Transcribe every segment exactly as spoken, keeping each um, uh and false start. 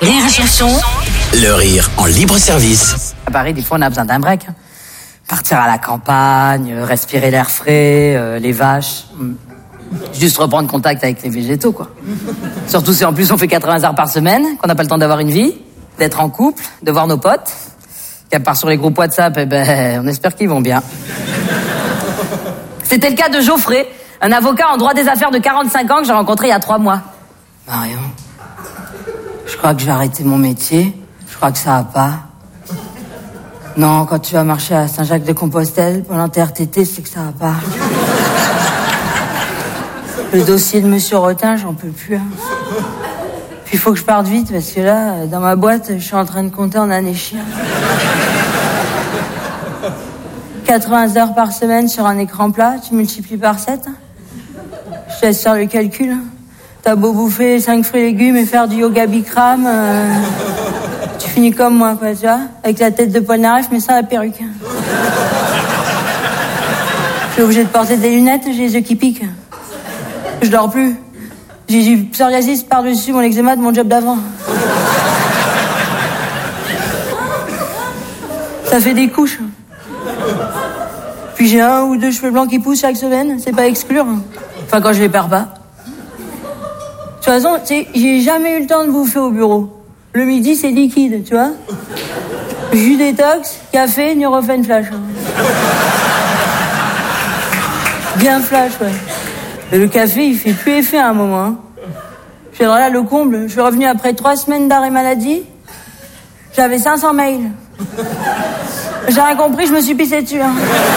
Rire et chanson. Le rire en libre service. À Paris, des fois, on a besoin d'un break. Partir à la campagne, respirer l'air frais, euh, les vaches. Juste reprendre contact avec les végétaux, quoi. Surtout si en plus on fait quatre-vingts heures par semaine, qu'on n'a pas le temps d'avoir une vie, d'être en couple, de voir nos potes. Qu'à part sur les groupes WhatsApp, eh ben, on espère qu'ils vont bien. C'était le cas de Geoffrey, un avocat en droit des affaires de quarante-cinq ans que j'ai rencontré il y a trois mois. Marion, je crois que je vais arrêter mon métier. Je crois que ça va pas. Non, quand tu vas marcher à Saint-Jacques-de-Compostelle pendant tes R T T, c'est que ça va pas. Le dossier de Monsieur Rotin, j'en peux plus. Hein. Puis il faut que je parte vite parce que là, dans ma boîte, je suis en train de compter en année chien. quatre-vingts heures par semaine sur un écran plat, tu multiplies par sept. Je te laisse faire le calcul. T'as beau bouffer cinq fruits et légumes et faire du yoga Bikram, euh, tu finis comme moi, quoi, tu vois, avec la tête de Polnareff, mais sans la perruque. Je suis obligée de porter des lunettes, j'ai les yeux qui piquent. Je dors plus. J'ai du psoriasis par-dessus mon eczéma de mon job d'avant. Ça fait des couches. Puis j'ai un ou deux cheveux blancs qui poussent chaque semaine, c'est pas à exclure. Enfin, quand je les perds pas. De toute façon, tu sais, j'ai jamais eu le temps de bouffer au bureau. Le midi, c'est liquide, tu vois. Jus détox, café, Nurofen flash. Bien flash, ouais. Et le café, il fait plus effet à un moment. Hein. Je suis là, le comble. Je suis revenu après trois semaines d'arrêt maladie. J'avais cinq cents mails. J'ai rien compris, je me suis pissé dessus. Hein.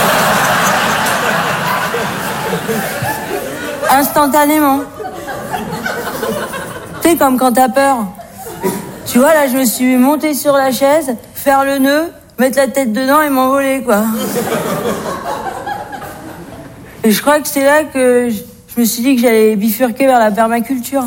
Instantanément. Tu sais, comme quand t'as peur. Tu vois, là, je me suis montée sur la chaise, faire le nœud, mettre la tête dedans et m'envoler, quoi. Et je crois que c'est là que je, je me suis dit que j'allais bifurquer vers la permaculture.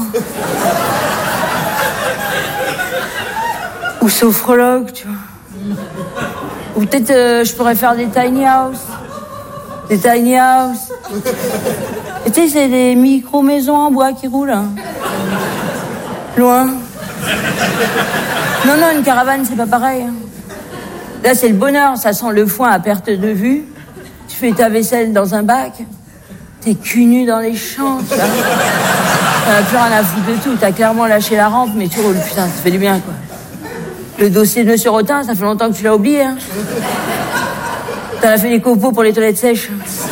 Ou sophrologue, tu vois. Ou peut-être euh, je pourrais faire des tiny house. Des tiny house. Et tu sais, c'est des micro-maisons en bois qui roulent. Hein. Loin. Non, non, une caravane, c'est pas pareil. Hein. Là, c'est le bonheur. Ça sent le foin à perte de vue. Tu fais ta vaisselle dans un bac. T'es cul nu dans les champs, tu vois. T'as plus rien à foutre de tout. T'as clairement lâché la rampe, mais tu roules. Putain, ça fait du bien, quoi. Le dossier de Monsieur Rotin, ça fait longtemps que tu l'as oublié, hein. T'as fait les copeaux pour les toilettes sèches.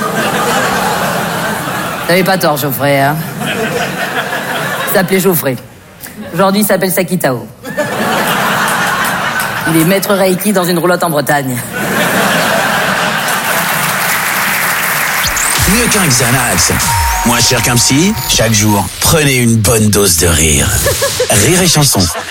T'avais pas tort, Geoffrey, hein. Il s'appelait Geoffrey. Aujourd'hui, il s'appelle Sakitao. Il est maître Reiki dans une roulotte en Bretagne. Mieux qu'un Xanax. Moins cher qu'un psy, chaque jour, prenez une bonne dose de rire. Rire et chanson.